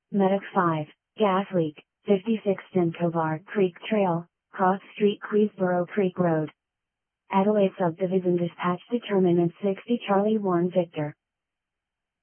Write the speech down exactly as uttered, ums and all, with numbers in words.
Medic five, gas leak, fifty-six Stincovar Creek Trail, Cross Street, Queensboro Creek Road. Adelaide Subdivision Dispatch Determinant sixty Charlie one Victor.